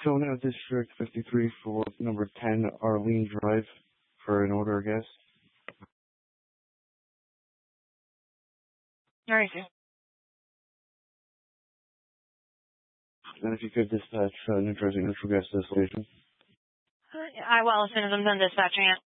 Kona District 53 for number 10 Arlene Drive for an order of gas. All right, sir. And if you could dispatch New Jersey Natural Gas to this location. I will as soon as I'm done dispatching it.